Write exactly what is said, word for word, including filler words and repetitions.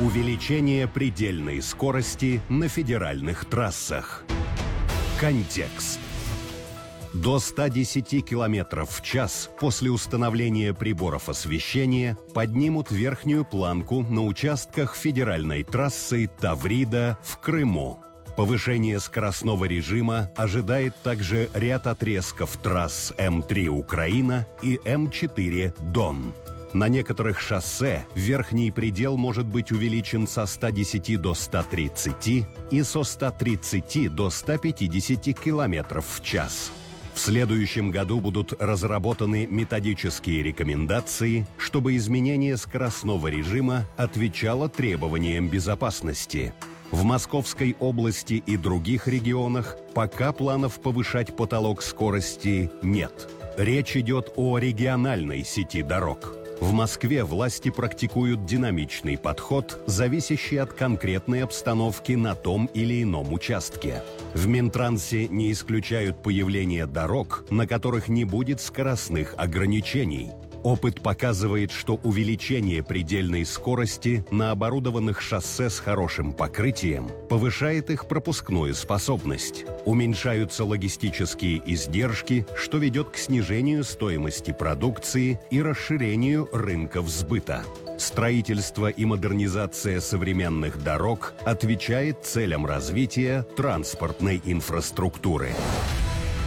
Увеличение предельной скорости на федеральных трассах. Контекст. До ста десяти километров в час после установления приборов освещения поднимут верхнюю планку на участках федеральной трассы Таврида в Крыму. Повышение скоростного режима ожидает также ряд отрезков трасс М три «Украина» и М четыре «Дон». На некоторых шоссе верхний предел может быть увеличен со ста десяти до ста тридцати и со ста тридцати до ста пятидесяти километров в час. В следующем году будут разработаны методические рекомендации, чтобы изменение скоростного режима отвечало требованиям безопасности. В Московской области и других регионах пока планов повышать потолок скорости нет. Речь идет о региональной сети дорог. В Москве власти практикуют динамичный подход, зависящий от конкретной обстановки на том или ином участке. В Минтрансе не исключают появление дорог, на которых не будет скоростных ограничений. Опыт показывает, что увеличение предельной скорости на оборудованных шоссе с хорошим покрытием повышает их пропускную способность. Уменьшаются логистические издержки, что ведет к снижению стоимости продукции и расширению рынков сбыта. Строительство и модернизация современных дорог отвечает целям развития транспортной инфраструктуры.